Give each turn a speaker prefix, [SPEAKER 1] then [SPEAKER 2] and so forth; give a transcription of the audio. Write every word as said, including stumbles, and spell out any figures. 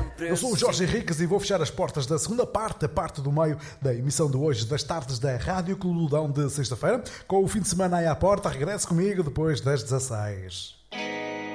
[SPEAKER 1] Eu sou o Jorge Henriques e vou fechar as portas da segunda parte, a parte do meio da emissão de hoje das tardes da Rádio Coludão de sexta-feira. Com o fim de semana aí à porta, regresse comigo depois das dezasseis.